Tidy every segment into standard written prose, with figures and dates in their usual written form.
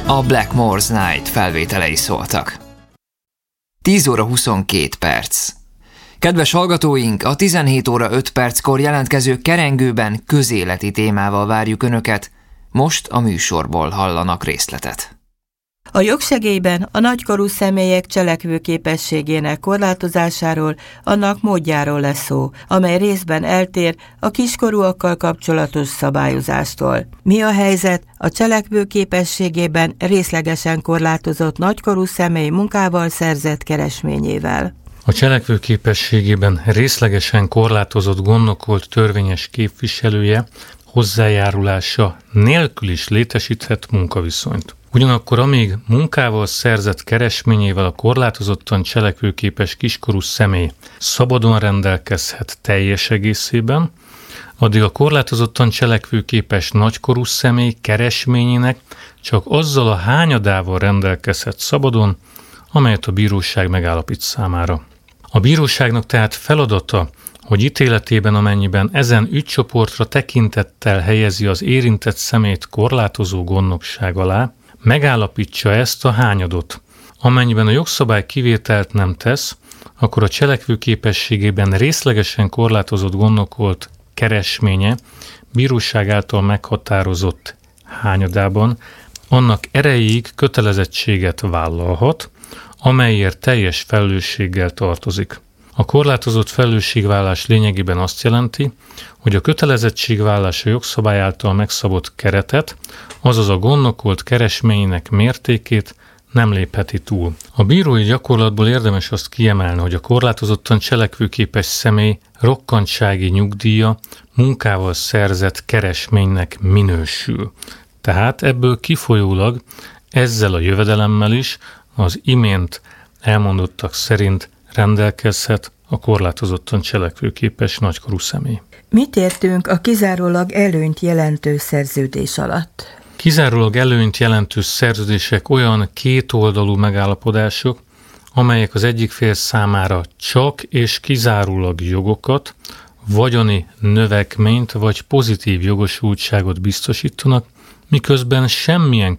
a Blackmore's Night felvételei szóltak. 10 óra 22 perc. Kedves hallgatóink, a 17 óra 5 perckor jelentkező Kerengőben közéleti témával várjuk Önöket, most a műsorból hallanak részletet. A jogsegélyben a nagykorú személyek cselekvőképességének korlátozásáról, annak módjáról lesz szó, amely részben eltér a kiskorúakkal kapcsolatos szabályozástól. Mi a helyzet a cselekvőképességében részlegesen korlátozott nagykorú személy munkával szerzett keresményével? A cselekvőképességében részlegesen korlátozott gondokolt törvényes képviselője hozzájárulása nélkül is létesíthet munkaviszonyt. Ugyanakkor amíg munkával szerzett keresményével a korlátozottan cselekvőképes kiskorú személy szabadon rendelkezhet teljes egészében, addig a korlátozottan cselekvőképes nagykorú személy keresményének csak azzal a hányadával rendelkezhet szabadon, amelyet a bíróság megállapít számára. A bíróságnak tehát feladata, hogy ítéletében, amennyiben ezen ügycsoportra tekintettel helyezi az érintett személyt korlátozó gondnokság alá, megállapítsa ezt a hányadot. Amennyiben a jogszabály kivételt nem tesz, akkor a cselekvőképességében részlegesen korlátozott gondnokolt keresménye bíróság által meghatározott hányadában annak erejéig kötelezettséget vállalhat, amelyért teljes felelősséggel tartozik. A korlátozott felelősségvállás lényegében azt jelenti, hogy a kötelezettségvállás a jogszabály által megszabott keretet, azaz a gondnokolt keresményének mértékét nem lépheti túl. A bírói gyakorlatból érdemes azt kiemelni, hogy a korlátozottan cselekvőképes személy rokkantsági nyugdíja munkával szerzett keresménynek minősül. Tehát ebből kifolyólag ezzel a jövedelemmel is az imént elmondottak szerint rendelkezhet a korlátozottan cselekvőképes nagykorú személy. Mit értünk a kizárólag előnyt jelentő szerződés alatt? Kizárólag előnyt jelentő szerződések olyan kétoldalú megállapodások, amelyek az egyik fél számára csak és kizárólag jogokat, vagyoni növekményt vagy pozitív jogosultságot biztosítanak, miközben semmilyen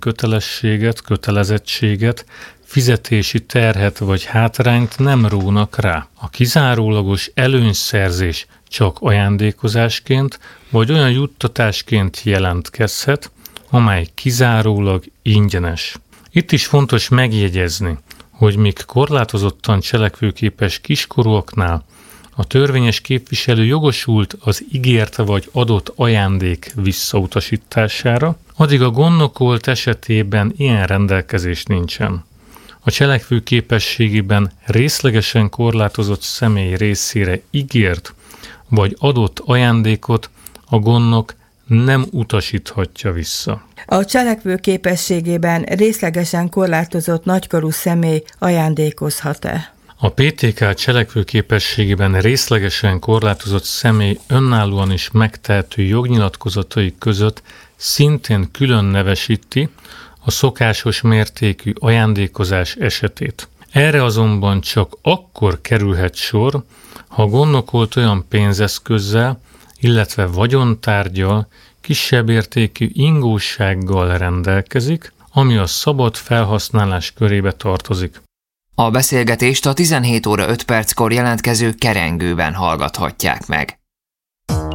kötelezettséget, fizetési terhet vagy hátrányt nem rónak rá. A kizárólagos előnyszerzés csak ajándékozásként vagy olyan juttatásként jelentkezhet, amely kizárólag ingyenes. Itt is fontos megjegyezni, hogy míg korlátozottan cselekvőképes kiskorúaknál a törvényes képviselő jogosult az ígért vagy adott ajándék visszautasítására, addig a gondnokolt esetében ilyen rendelkezés nincsen. A cselekvőképességében részlegesen korlátozott személy részére ígért vagy adott ajándékot a gondnok nem utasíthatja vissza. A cselekvőképességében részlegesen korlátozott nagykorú személy ajándékozhat-e? A PTK cselekvőképességében részlegesen korlátozott személy önállóan is megtehető jognyilatkozatai között szintén külön nevesíti a szokásos mértékű ajándékozás esetét. Erre azonban csak akkor kerülhet sor, ha a gondnokolt olyan pénzeszközzel, illetve vagyontárggyal, kisebb értékű ingósággal rendelkezik, ami a szabad felhasználás körébe tartozik. A beszélgetést a 17 óra 5 perckor jelentkező Kerengőben hallgathatják meg.